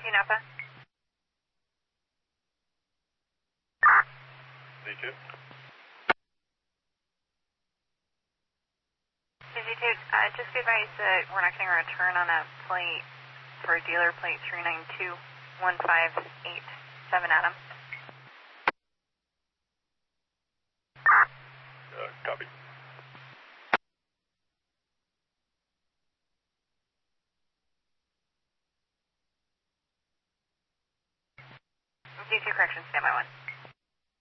Napa. C2. CZ2, just be advised that we're not getting a return on a plate for dealer plate 3921587, Adam. Copy. D2 correction, standby 1.